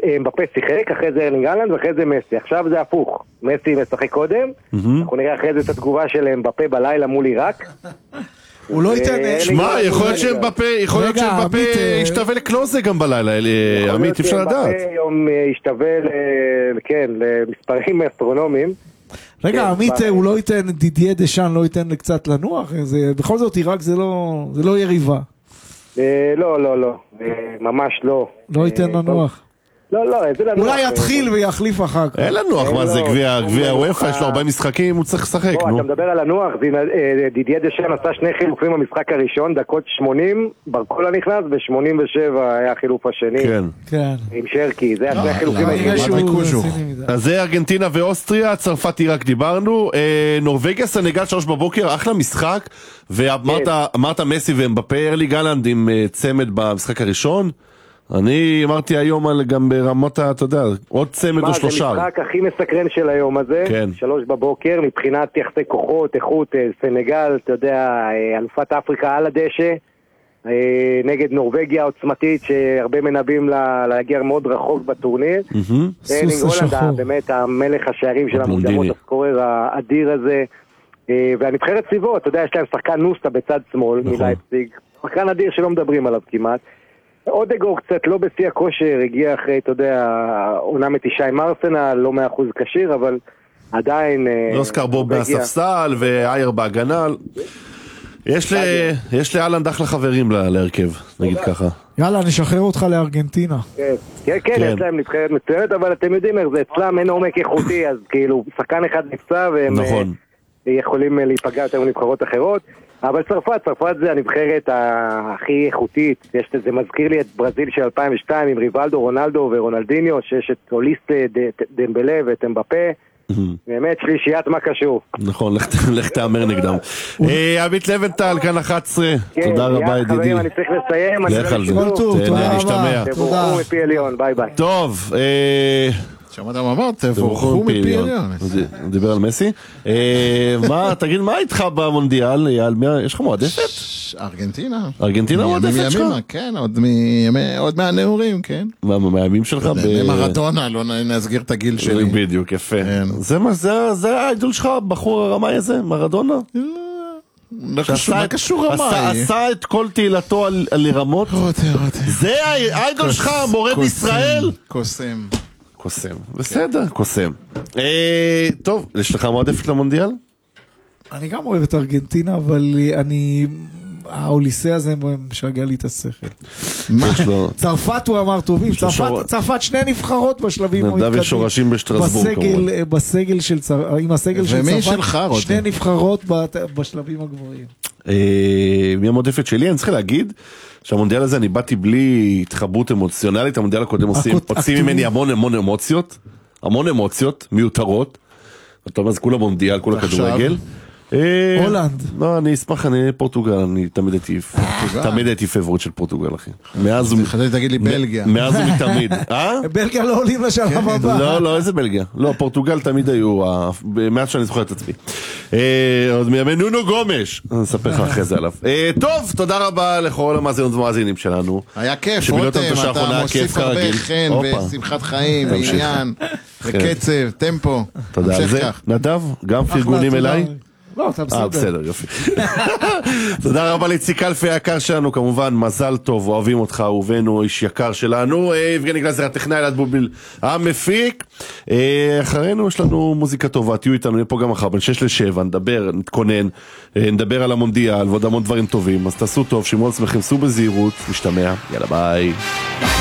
אמבפה שיחק, אחרי זה ארלינג הלנד ואחרי זה מסי. עכשיו זה הפוך, מסי משחק קודם, אנחנו נראה אחרי זה את התגובה של אמבפה בלילה מול עיראק. הוא לא ייתן... שמע, יכול להיות שאמבפה ישתווה לקלוזה גם בלילה, עמית, אפשר לדעת. אמבפה יום ישתווה, כן, למספרים אסטרונומיים. רגע, עמית, הוא לא ייתן, דידיה דשאן לא ייתן קצת לנוח? בכל זאת עיראק זה לא יריבה. לא, ממש לא. לא ייתן לנוח. לא, איזה לנוח. אולי יתחיל ויחליף אחר כך. אין לנוח, מה זה גביע וופא, יש לו 40 משחקים, הוא צריך לשחק, נו. אתה מדבר על לנוח, דידיה דשאן עשה 2 חילופים במשחק הראשון, דקות 80, ברקולה נכנס, ו-87 היה החילוף השני. כן. עם שרקי, זה היה 2 חילופים הראשונים. אז זה ארגנטינה ואוסטריה, צרפת עיראק דיברנו, נורווגיה סנגל 3 בבוקר, אחלה משחק, ואמרת מסי ואמבפה, ארלינג הלנד עם צמד במשחק הראשון. אני אמרתי היום גם ברמות, אתה יודע, עוד צמד או 3. זה המשחק הכי מסקרן של היום הזה, 3 בבוקר, מבחינת יחסי כוחות, איכות, סנגל, אתה יודע, אלופת אפריקה על הדשא, נגד נורווגיה עוצמתית, שהרבה מנבאים להגיע מאוד רחוק בטורניר. ארלינג הולנד, באמת המלך השערים של המוקדמות, הסקורר האדיר הזה, והנבחרת סביבו, אתה יודע, יש להם שחקן נוסטה בצד שמאל, מלייפציג, שחקן אדיר שלא מדברים עליו כמעט. אודגור קצת לא בשיא הכושר, הגיע אחרי, אתה יודע, עונה מתישה עם ארסנל, לא 100% כשיר, אבל עדיין... אוסקר בוב מהספסל ואייר בהגנה. יש לאלנד אחלה חברים להרכב, נגיד ככה. יאללה, נשחרר אותך לארגנטינה. כן, יש להם נבחרת מצוינת, אבל אתם יודעים איך זה, אצלם אין עומק איכותי, אז כאילו, שחקן אחד נפצע, והם יכולים להיפגע יותר מנבחרות אחרות. אבל צרפת זה הנבחרת הכי איכותית. זה מזכיר לי את ברזיל של 2002 עם ריבלדו, רונלדו ורונלדיניו, שיש את אוליסט דמבלה ואת אמבפה. באמת שלישיית מה קשור. נכון, לך תאמר נגדם. עמית לבנטל, כאן 11. תודה רבה ידידי. חברים, אני צריך לסיים. לך על זה. תודה רבה. תבורכו מפי עליון, ביי ביי. טוב, שמעת מה אמרת? תבורכו מפי עליון. הוא דיבר על מסי. תגיד, מה איתך במונדיאל? יש לך מועדפת? ארגנטינה. ארגנטינה מועדפת שלך? כן, עוד מהנעורים, כן. מהימים שלך? מרדונה, לא נסגיר את הגיל שלי. בדיוק, יפה. זה האידול שלך, בחור הרמאי הזה? מרדונה? לא קשור רמאי. עשה את כל תהילתו על לרמות? זה האידול שלך, מורד ישראל? קוסם, בסדר, קוסם. טוב, יש לך מועדפת למונדיאל? אני גם אוהב את ארגנטינה, אבל האוליסה הזה משגע לי את השכל. צרפת הוא אמר טובים, צרפת 2 נבחרות בשלבים נדב יש שורשים בשטרסבורג בסגל של צרפת, 2 נבחרות בשלבים הגבוהים. מי המועדפת שלי? אני צריך להגיד שהמונדיאל הזה אני באתי בלי התחברות אמוציונלית. המונדיאל הקודם עושים ממני המון אמוציות מיותרות. אתה אומר, זה כולה מונדיאל, כולה כדורגל. הולנד. לא, אני אשמח, אני פורטוגל, אני תמיד הייתי פייבורט של פורטוגל, אחי. חשבתי תגיד לי בלגיה. מאז ומתמיד. בלגיה לא עולים לשלב הבא. לא, איזה בלגיה? לא, פורטוגל תמיד היו, מעט שאני זוכר את עצמי. עוד מימי נונו גומש, אני אספר לך אחרי זה עליו. טוב, תודה רבה לכל המאזינות ומאזינים שלנו. היה כיף, רותם, אתה מוסיף הרבה חן ושמחת חיים ועניין וקצב, טמפו. תודה על זה. נדב, גם פרגונים אליי. לא, אתה בסדר. בסדר, יופי. תודה רבה לאיציק אלפי היקר שלנו, כמובן, מזל טוב, אוהבים אותך, אהובנו, איש יקר שלנו. יבגני גלזר, הטכנאי, אלעד בוביל, המפיק. אחרינו יש לנו מוזיקה טובה, תהיו איתנו, נהיה פה גם אחר, בין 6-7, נדבר, נתכונן, נדבר על המונדיאל, ועוד המון דברים טובים, אז תעשו טוב, שימו על עצמכם, סעו בזהירות, משתמע, יאללה ביי.